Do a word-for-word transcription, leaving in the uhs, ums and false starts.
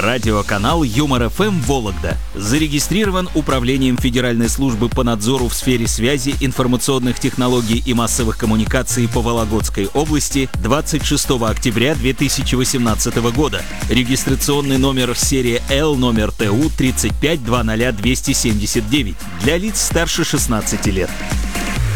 Радиоканал Юмор эф эм Вологда зарегистрирован Управлением Федеральной службы по надзору в сфере связи, информационных технологий и массовых коммуникаций по Вологодской области двадцать шестого октября две тысячи восемнадцатого года. Регистрационный номер серия Л, номер Т У тридцать пять двадцать ноль двести семьдесят девять для лиц старше шестнадцати лет.